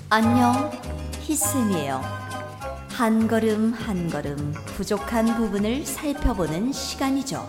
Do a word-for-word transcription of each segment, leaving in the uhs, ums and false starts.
안녕, 히쌤이에요. 한 걸음 한 걸음 부족한 부분을 살펴보는 시간이죠.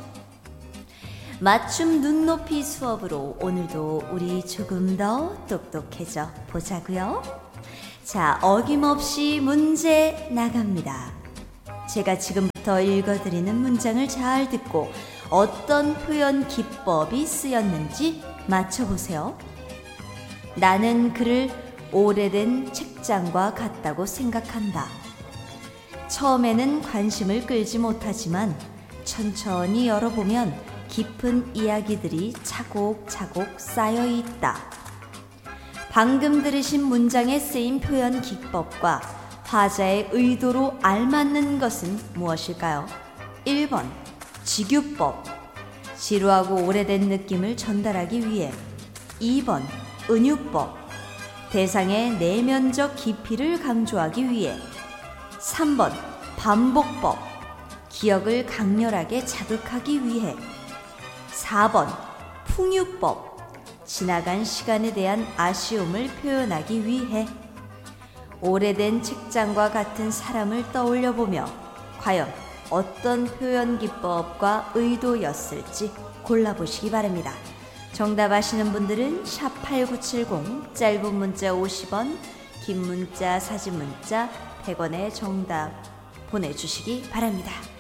맞춤 눈높이 수업으로 오늘도 우리 조금 더 똑똑해져 보자고요. 자, 어김없이 문제 나갑니다. 제가 지금부터 읽어드리는 문장을 잘 듣고 어떤 표현 기법이 쓰였는지 맞춰보세요. 나는 그를 오래된 책장과 같다고 생각한다. 처음에는 관심을 끌지 못하지만 천천히 열어보면 깊은 이야기들이 차곡차곡 쌓여 있다. 방금 들으신 문장에 쓰인 표현 기법과 화자의 의도로 알맞는 것은 무엇일까요? 일 번 직유법, 지루하고 오래된 느낌을 전달하기 위해. 이 번 은유법, 대상의 내면적 깊이를 강조하기 위해. 삼 번 반복법, 기억을 강렬하게 자극하기 위해. 사 번 풍유법, 지나간 시간에 대한 아쉬움을 표현하기 위해. 오래된 책장과 같은 사람을 떠올려보며 과연 어떤 표현 기법과 의도였을지 골라보시기 바랍니다. 정답 아시는 분들은 샵 팔구칠공, 짧은 문자 오십 원, 긴 문자 사진 문자 백 원의 정답 보내주시기 바랍니다.